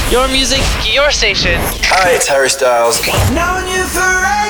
Your music, your station. Hi, it's Harry Styles. Known you for